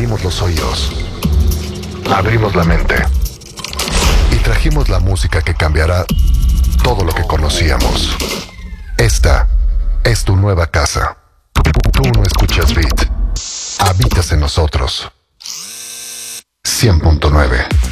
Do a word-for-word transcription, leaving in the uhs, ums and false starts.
abrimos los oídos, abrimos la mente y trajimos la música que cambiará todo lo que conocíamos. Esta es tu nueva casa. Tú no escuchas Beat, habitas en nosotros. cien punto nueve